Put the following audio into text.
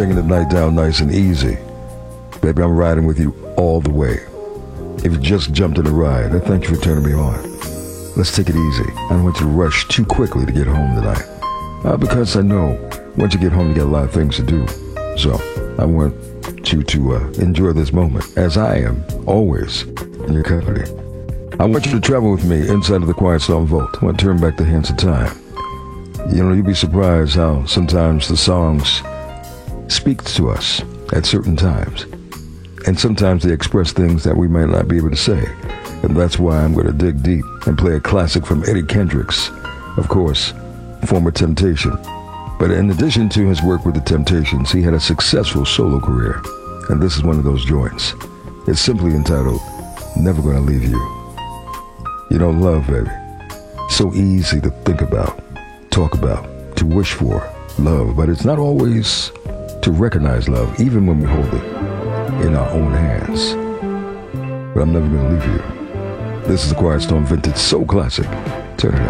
taking the night down nice and easy. Baby, I'm riding with you all the way. If you just jumped in the ride, I thank you for turning me on. Let's take it easy. I don't want you to rush too quickly to get home tonight. Because I know once you get home, you got a lot of things to do. So I want you to enjoy this moment, as I am always in your company. I want you to travel with me inside of the Quiet Storm Vault. I want to turn back the hands of time. You know, you'll be surprised how sometimes the songs speak to us at certain times. And sometimes they express things that we might not be able to say. And that's why I'm going to dig deep and play a classic from Eddie Kendricks, of course, former Temptation. But in addition to his work with the Temptations, he had a successful solo career. And this is one of those joints. It's simply entitled, Never Gonna Leave You. You know, love, baby. So easy to think about, talk about, to wish for love. But it's not always to recognize love, even when we hold it in our own hands. But I'm never gonna leave you. This is the Quiet Storm Vintage Soul Classic. Turn it up.